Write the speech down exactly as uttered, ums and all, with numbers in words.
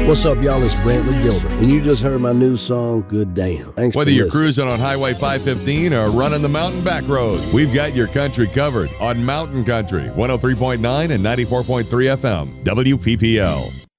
What's up, y'all? It's Brantley Gilbert, and you just heard my new song, Good Damn. Thanks Whether for you're listening. cruising on Highway five fifteen or running the mountain back road, we've got your country covered on Mountain Country, one oh three point nine and ninety-four point three F M, W P P L.